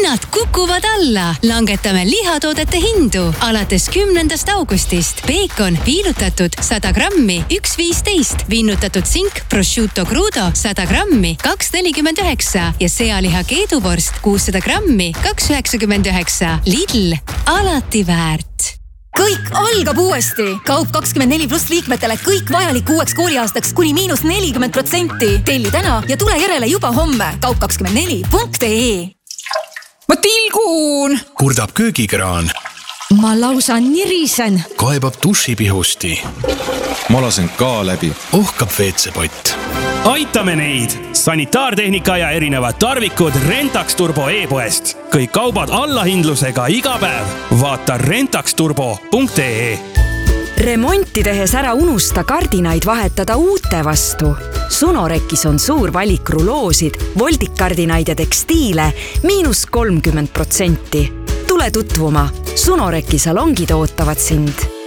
hinnad kukuvad alla. Langetame lihatoodete hindu. Alates 10. augustist peekon viilutatud 100 grammi 1,15, vinnutatud sink prosciutto crudo 100 grammi 2,49 ja sealiha keeduvorst 600 grammi 2,99. Lidl, alati väärt. Kõik algab uuesti. Kaup24+ liikmetele kõik vajalik uueks kooliaastaks kuni -40%. Telli täna ja tule järele juba homme. Kaup24.ee. Ma tilgun! Kurdab köögikraan. Ma lausa nirisen. Kaebab dušipihusti. Ma lasen ka läbi. Ohkab WC-pott. Aitame neid! Sanitaartehnika ja erinevad tarvikud Rentax Turbo e-poest. Kõik kaubad allahindlusega iga päev. Vaata rentaxturbo.ee. Remonti tehes ära unusta kardinaid vahetada uute vastu. Sunorekis on suur valik ruloosid, voldikkardinaid ja tekstiile -30%. Tule tutvuma. Sunoreki salongid ootavad sind.